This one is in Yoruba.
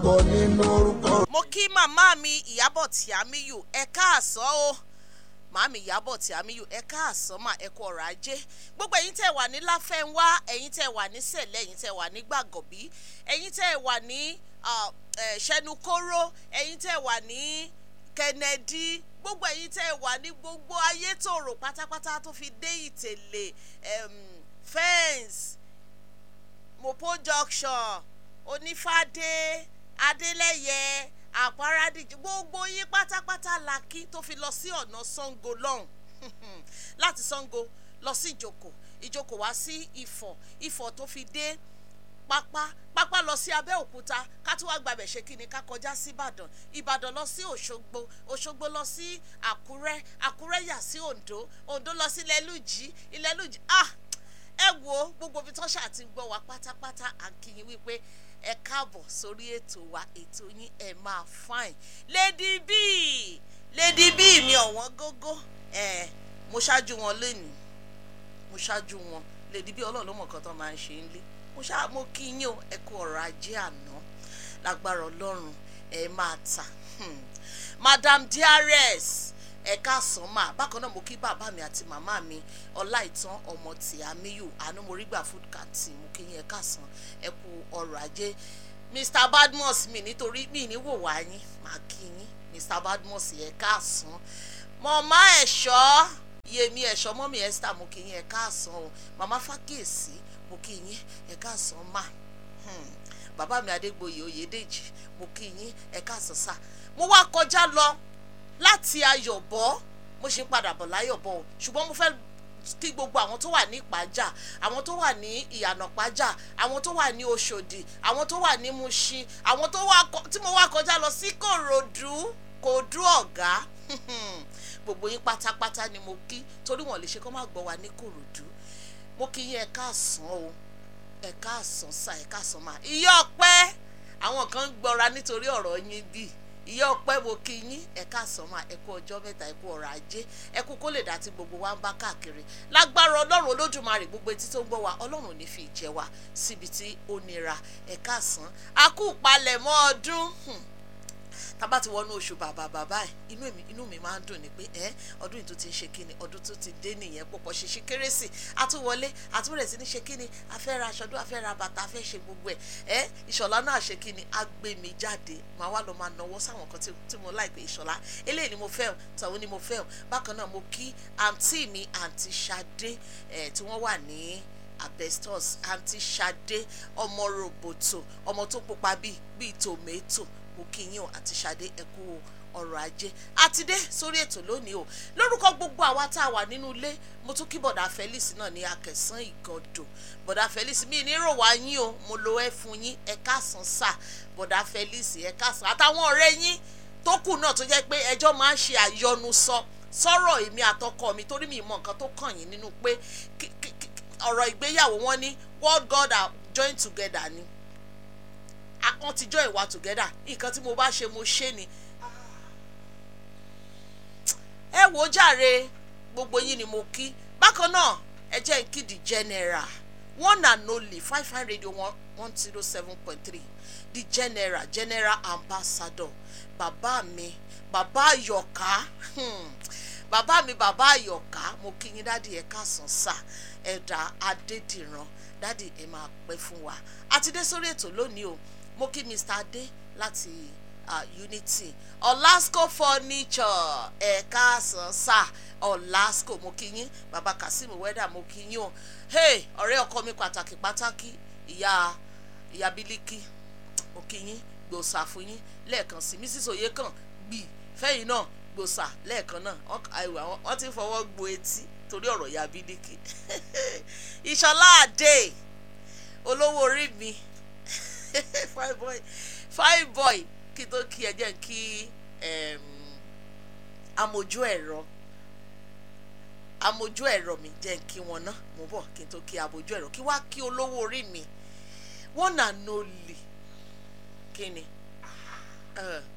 bọ̀ nínú orúkọ. mo kí màmá mi Ìyábọ̀ Tìámíyù ẹ káàsán o màmí Ìyábọ̀ Tìámíyù ẹ káàsán mà ẹ kú ọrọ̀ ajé gbogbo ẹ̀yin tẹ́ wà ní Láfẹ́nwá ẹ̀yin tẹ́ wà ní Sẹ̀lẹ̀ ẹ̀yin tẹ́ wà ní Gbàgọ̀bí ẹ̀yin tẹ́ wà ní Ṣẹnukóró ẹ̀yin tẹ́ wà ní Kennedy gbogbo ẹ̀yin tẹ́ wà ní gbogbo Ayétòrò pátápátá tó fi dé Ìtẹ̀lẹ̀ Fence Mopo Junction Onífádé Adélẹ́yẹ Àpárádìjì gbogbo yín pátápátá la kí tó fi lọ sí ọ̀nà Ṣàngó lọ́hùn láti Ṣàngó lọ sí Ìjókòó wá sí Ifọ̀ tó fi dé pápá lọ sí Abẹ́òkúta ká tó wá gbàbẹ̀ ṣe kíni ká kọjá sí Ìbàdàn lọ sí Òṣogbo lọ sí Àkúrẹ́ yà sí Oǹdó lọ sí Ilẹ̀lújì ẹ wo gbogbo ibi tó ṣáà ti gbọ́ wa pátápátá à ń kí yín wípé ẹ káàbọ̀ sórí ètò wa ètò yín ẹ máa fine Lady B mi ọ̀wọ́n gógó mo ṣáájú wọn lónìí mo ṣáájú wọn Lady B ọlọ́run ló mọ̀ nǹkan tó máa ń ṣe ń lé mo kí yín o ẹ kú ọ̀rọ̀ ajé àná lágbára ọlọ́run ẹ máa tà Madam DRS ẹ káàsán mà bákan náà mo kí bàbá mi àti màmá mi Ọláìtàn ọmọ Tìámíyù àánú mo rí gbà food canteen mo kí yín ẹ káàsán ẹ kú ọrọ̀ ajé Mr Badmus mi nítorí mi ní wò wá yín máa kí yín Mr Badmus ẹ káàsán mọ̀má ẹ̀ṣọ́ Yèmí ẹ̀ṣọ́ mọ́mí Esther mo kí yín ẹ káàsán o màmá Fákèsí mo kí yín ẹ káàsán mà bàbá mi Adégbòye Oyèdèjì mo kí yín ẹ káàsán sá mo wá kọjá lọ láti Ayọ̀bọ̀ mo ṣe padà bọ̀ láyọ̀bọ̀ o ṣùgbọ́n mo fẹ́ kí gbogbo àwọn tó wà ní Ìpàjà àwọn tó wà ní Ìyànàpájà àwọn tó wà ní Òṣòdì àwọn tó wà ní Mùṣín àwọn tí mo wá kọjá lọ sí Kòròdú ọ̀gá gbogbo yín pátápátá ni mo kí torí wọn lè ṣe kó má gbọ́ wa ní Kòròdú mo kí yín ẹ káàsán o ẹ káàsán sá ẹ káàsán máa Ìyá Ọpẹ́ àwọn kan ń gbọ́ra nítorí ọ̀rọ̀ yín bíi Ìyá Ọpẹ́ mo kí yín ẹ káàsán máa ẹ kú ọjọ́ mẹ́ta ẹ kú ọrọ̀ ajé ẹ kú kó lè dá tí gbogbo wa ń bá káàkiri lágbára Ọlọ́run Olódùmarè gbogbo etí tó ń gbọ́ wa Ọlọ́run ò ní fi ìjẹ wa síbi tí ó nira ẹ káàsán a kú palẹ̀mọ́ ọdún tábà ti wọnú oṣù bàbá inú mi máa ń dùn ní pé ọdún yìí tó ti ń ṣe kíni ọdún tó ti dé nìyẹn pọ̀pọ̀ ṣíṣí kérésì àtúwọlé àtúbẹ̀rẹ̀ sí ní ṣe kíni afẹ́ ra aṣọdún afẹ́ ra bàtà afẹ́ ṣe gbogbo ẹ̀ Ìṣọ̀lá náà ṣe kíni á gbé mi jáde màá wá lọ máa nawọ́ sáwọn kan tí mo láì pé Ìṣọ̀lá eléyìí ni mo fẹ́ tàwọn ni mo fẹ́ bákan náà mo kí àǹtí mi àǹtí Ṣadé tí wọ́n wà ní Abestos àǹtí Ṣadé ọmọ roboto ọmọ tó pupa bíi tòmẹ́tò mo kí yín o àti Ṣadé ẹ kú ọrọ̀ ajé àti dé sórí ètò lónìí o lórúkọ gbogbo àwa tá a wà nínú ilé mo tún kí bọ̀dà Felix náà ní Akẹ̀sán Ìgàndò bọ̀dà Felix mi ní rò wá yín o mo lo ẹ fún yín ẹ káàsán sà bọ̀dà Felix ẹ káàsán àtàwọn ọ̀rẹ́ yín tó kù náà tó jẹ́ pé ẹjọ́ máa ń ṣe àyọnusọ sọ̀rọ̀ èmi àtọkọ mi torí mi mọ nǹkan tó kàn yín nínú pé ọ̀rọ̀ ìgbéyàwó wọn ní what God are joined together ni wọ́n ti join wa together nǹkan tí mo bá ṣe mo ṣe ni ẹ wò jàre gbogbo yín ni mo kí bákan náà ẹ jẹ́ n kí the general one and only 55 radio 107.3 the general ambassador bàbá mi bàbá Àyọ̀ká bàbá Àyọ̀ká mo kí yín dádì ẹ káàsán sá ẹ̀dà Adédìran dádì ẹ máa pẹ́ fún wa àti dé sórí ètò lónìí o mo kí Mr. Adé láti Unity Olasco furniture ẹ káàsán sá Olasco mo kí yín bàbá Kasim wẹ́dà mo kí yín o ọ̀rẹ́ ọkọ mi pàtàkì ìyá Bílíkì mo kí yín gbòòsà fún yín lẹ́ẹ̀kan sí Mrs. Oyekan gbì fẹ́yìn náà gbòòsà lẹ́ẹ̀kan náà wọ́n ti fọwọ́ gbo etí torí ọ̀rọ̀ ìyá Bílíkì Ìṣọ̀lá Adé olówó orí mi fine boy kí tó kí ẹ jẹ́ kí amójú ẹ̀rọ mi jẹ́ kí wọn ná mo bọ̀ kí n tó kí amójú ẹ̀rọ kí wá kí olówó orí mi one and only kí ni